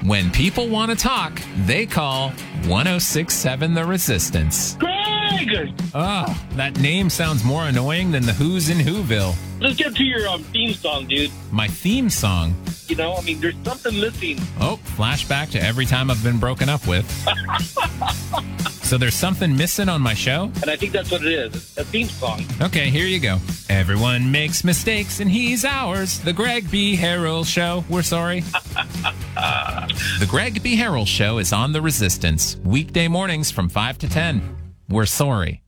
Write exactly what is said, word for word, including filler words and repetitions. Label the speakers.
Speaker 1: When people want to talk, they call one oh six point seven The Resistance.
Speaker 2: Greg!
Speaker 1: Oh, that name sounds more annoying than the Who's in Whoville.
Speaker 2: Let's get to your um, theme song, dude.
Speaker 1: My theme song?
Speaker 2: You know, I mean, there's something missing.
Speaker 1: Oh, flashback to every time I've been broken up with. So there's something missing on my show?
Speaker 2: And I think that's what it is. It's a theme song.
Speaker 1: Okay, here you go. Everyone makes mistakes and he's ours. The Greg B. Harrell Show. We're sorry. The Greg B. Harrell Show is on The Resistance. Weekday mornings from five to ten. We're sorry.